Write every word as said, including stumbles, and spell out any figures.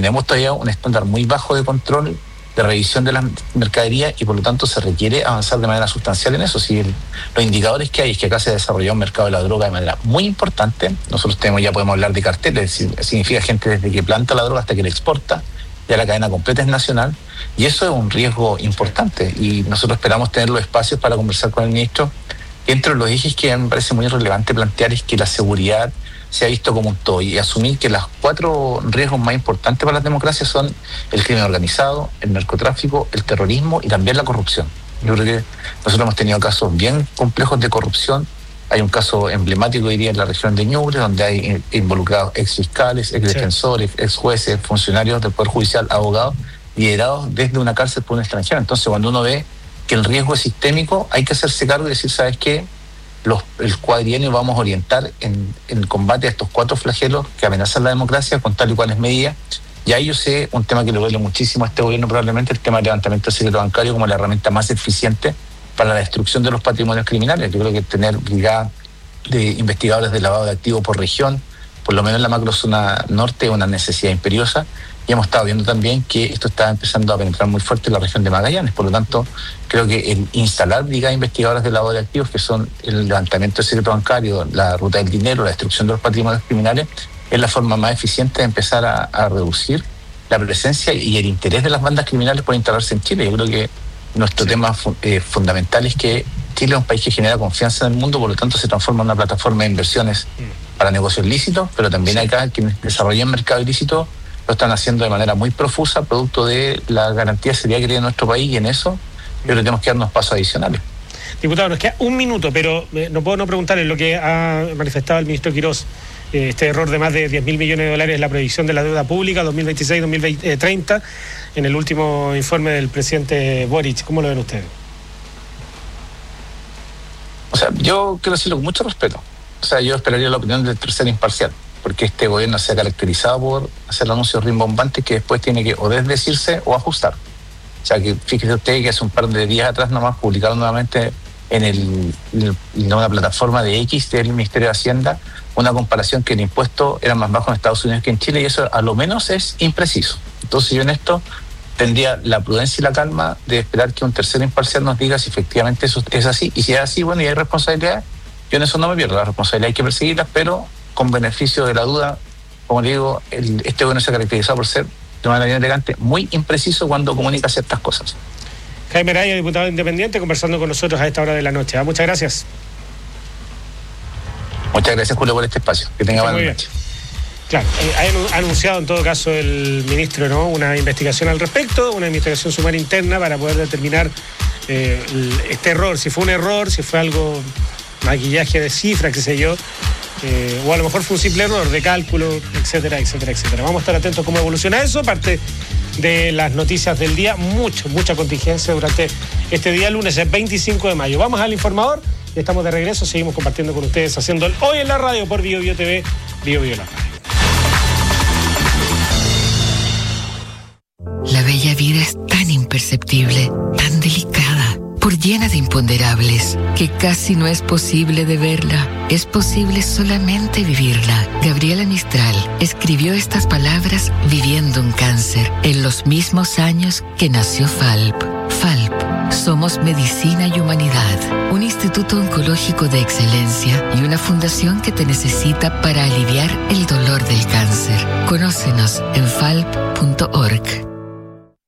tenemos todavía un estándar muy bajo de control, de revisión de las mercaderías, y por lo tanto se requiere avanzar de manera sustancial en eso. Si el, los indicadores que hay es que acá se ha desarrollado un mercado de la droga de manera muy importante. Nosotros tenemos, ya podemos hablar de carteles, significa gente desde que planta la droga hasta que la exporta, ya la cadena completa es nacional, y eso es un riesgo importante, y nosotros esperamos tener los espacios para conversar con el ministro. Entre los ejes que me parece muy relevante plantear es que la seguridad se ha visto como un todo, y asumir que los cuatro riesgos más importantes para las democracias son el crimen organizado, el narcotráfico, el terrorismo y también la corrupción. Yo creo que nosotros hemos tenido casos bien complejos de corrupción. Hay un caso emblemático, diría, en la región de Ñuble, donde hay involucrados ex fiscales, ex defensores, ex jueces, funcionarios del Poder Judicial, abogados, liderados desde una cárcel por un extranjero. Entonces, cuando uno ve que el riesgo es sistémico, hay que hacerse cargo y decir, ¿sabes qué? Los, el cuadrienio vamos a orientar en, en el combate a estos cuatro flagelos que amenazan la democracia con tal y cuales medidas. Y ahí yo sé, un tema que le duele muchísimo a este gobierno probablemente, el tema del levantamiento del secreto bancario como la herramienta más eficiente para la destrucción de los patrimonios criminales. Yo creo que tener brigadas de investigadores de lavado de activos por región, por lo menos en la macrozona norte, es una necesidad imperiosa. Y hemos estado viendo también que esto está empezando a penetrar muy fuerte en la región de Magallanes. Por lo tanto, creo que el instalar brigadas investigadoras de lavado de activos, que son el levantamiento del secreto bancario, la ruta del dinero, la destrucción de los patrimonios criminales, es la forma más eficiente de empezar a, a reducir la presencia y el interés de las bandas criminales por instalarse en Chile. Yo creo que nuestro sí. tema fu- eh, fundamental es que Chile es un país que genera confianza en el mundo, por lo tanto se transforma en una plataforma de inversiones mm. para negocios lícitos, pero también sí. acá quienes desarrollan mercado ilícito lo están haciendo de manera muy profusa, producto de la garantía de seguridad que tiene nuestro país, y en eso yo creo que tenemos que darnos pasos adicionales. Diputado, nos queda un minuto, pero eh, no puedo no preguntarle lo que ha manifestado el ministro Quirós, eh, este error de más de diez mil millones de dólares en la previsión de la deuda pública dos mil veintiséis dos mil treinta, en el último informe del presidente Boric. ¿Cómo lo ven ustedes? O sea, yo quiero decirlo con mucho respeto. O sea, yo esperaría la opinión del tercero imparcial, porque este gobierno se ha caracterizado por hacer anuncios rimbombantes que después tiene que o desdecirse o ajustar. O sea, que fíjese usted que hace un par de días atrás nomás publicaron nuevamente en, el, en una plataforma de X del Ministerio de Hacienda una comparación que el impuesto era más bajo en Estados Unidos que en Chile, y eso a lo menos es impreciso. Entonces yo en esto tendría la prudencia y la calma de esperar que un tercero imparcial nos diga si efectivamente eso es así, y si es así, bueno, y hay responsabilidad, yo en eso no me pierdo. La responsabilidad hay que perseguirlas, pero con beneficio de la duda. Como le digo, el, este gobierno se ha caracterizado por ser, de manera bien elegante, muy impreciso cuando comunica ciertas cosas. Jaime Araya, diputado independiente, conversando con nosotros a esta hora de la noche. ¿Ah? Muchas gracias. Muchas gracias, Julio, por este espacio. Que tenga buena noche. Claro, eh, ha anunciado en todo caso el ministro, ¿no?, una investigación al respecto, una investigación sumaria interna para poder determinar eh, este error, si fue un error, si fue algo, maquillaje de cifras, qué sé yo, eh, o a lo mejor fue un simple error de cálculo, etcétera, etcétera, etcétera. Vamos a estar atentos cómo evoluciona eso, parte de las noticias del día, mucho, mucha contingencia durante este día lunes, el veinticinco de mayo. Vamos al informador y estamos de regreso, seguimos compartiendo con ustedes, haciendo el Hoy en la Radio por Bio Bio T V, Bio Bio la Radio. La bella vida es tan imperceptible, tan delicada, por llena de imponderables, que casi no es posible de verla. Es posible solamente vivirla. Gabriela Mistral escribió estas palabras viviendo un cáncer, en los mismos años que nació Falp. Falp, somos medicina y humanidad, un instituto oncológico de excelencia y una fundación que te necesita para aliviar el dolor del cáncer. Conócenos en falp punto org.